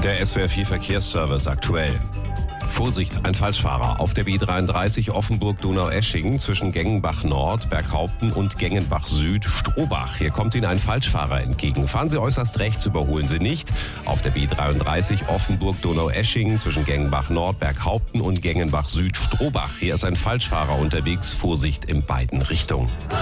Der SWR4 Verkehrsservice aktuell. Vorsicht, ein Falschfahrer auf der B33 Offenburg-Donaueschingen zwischen Gengenbach Nord, Berghaupten und Gengenbach Süd, Strohbach. Hier kommt Ihnen ein Falschfahrer entgegen. Fahren Sie äußerst rechts, überholen Sie nicht. Auf der B33 Offenburg-Donaueschingen zwischen Gengenbach Nord, Berghaupten und Gengenbach Süd, Strohbach. Hier ist ein Falschfahrer unterwegs. Vorsicht in beiden Richtungen.